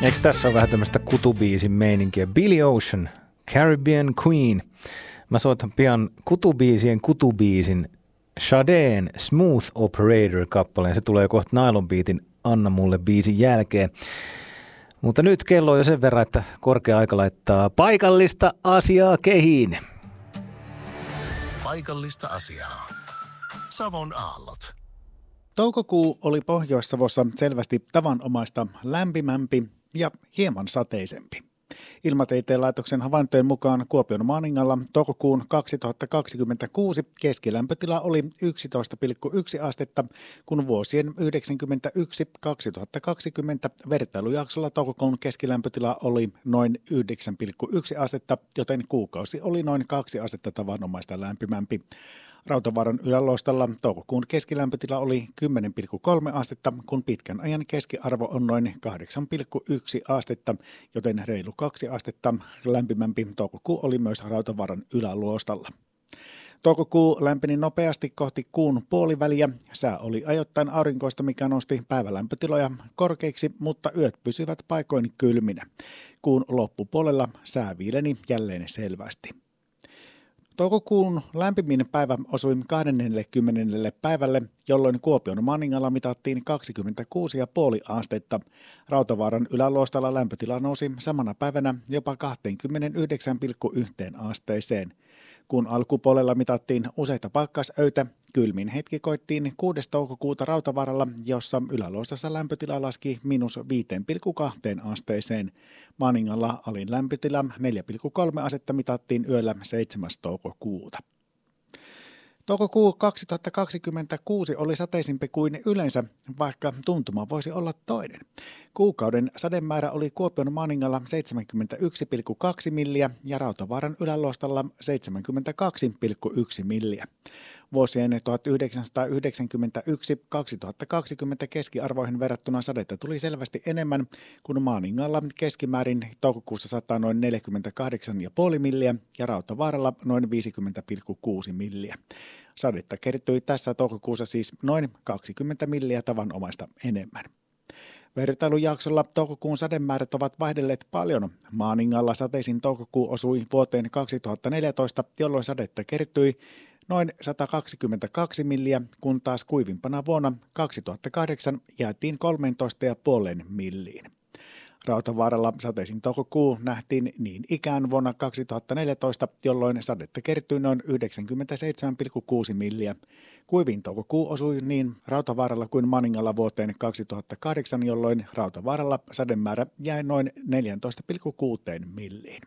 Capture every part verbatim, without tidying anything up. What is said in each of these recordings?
Eikö tässä ole vähän tämmöistä kutubiisin meininkiä? Billy Ocean, Caribbean Queen. Mä soitan pian kutubiisien kutubiisin Sadeen Smooth Operator-kappaleen. Se tulee kohta Nylon Beatin Anna mulle biisin jälkeen. Mutta nyt kello on jo sen verran, että korkea aika laittaa paikallista asiaa kehiin. Paikallista asiaa. Savon aallot. Toukokuu oli Pohjois-Savossa selvästi tavanomaista lämpimämpi ja hieman sateisempi. Ilmatieteen laitoksen havaintojen mukaan Kuopion Maaningalla toukokuun kaksituhattakaksikymmentäkuusi keskilämpötila oli yksitoista pilkku yksi astetta, kun vuosien yhdeksänkymmentäyksi kaksituhattakaksikymmentä vertailujaksolla toukokuun keskilämpötila oli noin yhdeksän pilkku yksi astetta, joten kuukausi oli noin kaksi astetta tavanomaista lämpimämpi. Rautavaaran yläluostalla toukokuun keskilämpötila oli kymmenen pilkku kolme astetta, kun pitkän ajan keskiarvo on noin kahdeksan pilkku yksi astetta, joten reilu kaksi astetta lämpimämpi toukokuu oli myös Rautavaaran yläluostalla. Toukokuu lämpeni nopeasti kohti kuun puoliväliä. Sää oli ajoittain aurinkoista, mikä nosti päivälämpötiloja korkeiksi, mutta yöt pysyvät paikoin kylminä. Kuun loppupuolella sää viileni jälleen selvästi. Toukokuun lämpimin päivä osui kaksikymmentä päivälle, jolloin Kuopion Maaningalla mitattiin kaksikymmentäkuusi pilkku viisi astetta. Rautavaaran yläluostalla lämpötila nousi samana päivänä jopa kaksikymmentäyhdeksän pilkku yksi asteeseen. Kun alkupuolella mitattiin useita pakkasöitä, kylmin hetki koittiin kuudes toukokuuta Rautavaaralla, jossa yläluostassa lämpötila laski miinus viisi pilkku kaksi asteeseen. Maaningalla alin lämpötila neljä pilkku kolme astetta mitattiin yöllä seitsemäs toukokuuta. Toukokuu kaksituhattakaksikymmentäkuusi oli sateisempi kuin yleensä, vaikka tuntuma voisi olla toinen. Kuukauden sademäärä oli Kuopion Maaningalla seitsemänkymmentäyksi pilkku kaksi milliä ja Rautavaaran yläluostalla seitsemänkymmentäkaksi pilkku yksi milliä. Vuosien tuhatyhdeksänsataayhdeksänkymmentäyksi kaksituhattakaksikymmentä keskiarvoihin verrattuna sadetta tuli selvästi enemmän, kun Maaningalla keskimäärin toukokuussa sataa noin neljäkymmentäkahdeksan pilkku viisi milliä ja Rautavaaralla noin viisikymmentä pilkku kuusi milliä. Sadetta kertyi tässä toukokuussa siis noin kaksikymmentä milliä tavanomaista enemmän. Vertailujaksolla toukokuun sademäärät ovat vaihdelleet paljon. Maaningalla sateisin toukokuu osui vuoteen kaksituhattaneljätoista, jolloin sadetta kertyi noin sata kaksikymmentäkaksi milliä, kun taas kuivimpana vuonna kaksituhattakahdeksan jäätiin kolmetoista pilkku viisi milliin. Rautavaaralla sateisin toukokuu nähtiin niin ikään vuonna kaksituhattaneljätoista, jolloin sadetta kertyi noin yhdeksänkymmentäseitsemän pilkku kuusi milliä. Kuivin toukokuu osui niin Rautavaaralla kuin Maaningalla vuoteen kaksituhattakahdeksan, jolloin Rautavaaralla sademäärä jäi noin neljätoista pilkku kuusi milliin.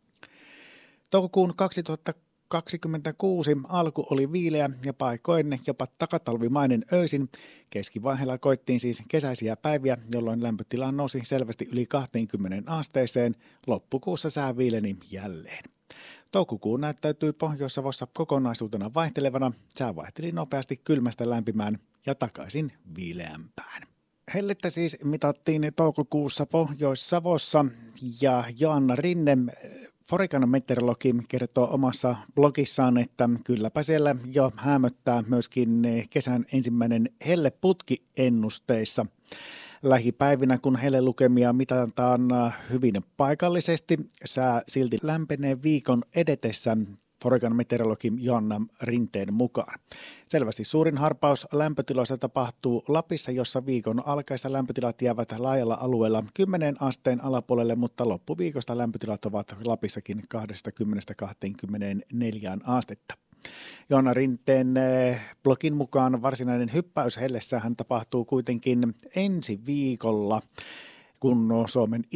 Toukokuun kaksituhattakaksikymmentäkuusi alku oli viileä ja paikoin jopa takatalvimainen öisin. Keskivaiheella koittiin siis kesäisiä päiviä, jolloin lämpötila nousi selvästi yli kaksikymmentä asteeseen. Loppukuussa sää viileni jälleen. Toukokuu näyttäytyi Pohjois-Savossa kokonaisuutena vaihtelevana. Sää vaihteli nopeasti kylmästä lämpimään ja takaisin viileämpään. Hellettä siis mitattiin toukokuussa Pohjois-Savossa ja Joanna Rinne, Forikan meteorologi, kertoo omassa blogissaan, että kylläpä siellä jo häämöttää myöskin kesän ensimmäinen helleputki ennusteissa. Lähipäivinä, kun hellelukemia mitataan hyvin paikallisesti, sää silti lämpenee viikon edetessä Forikan meteorologi Joanna Rinteen mukaan. Selvästi suurin harppaus lämpötiloissa tapahtuu Lapissa, jossa viikon alkaessa lämpötilat jäävät laajalla alueella kymmenen asteen alapuolelle, mutta loppuviikosta lämpötilat ovat Lapissakin kaksikymmentä kaksikymmentäneljä astetta. Joanna Rinteen blogin mukaan varsinainen hyppäys hellessähän tapahtuu kuitenkin ensi viikolla, kun Suomen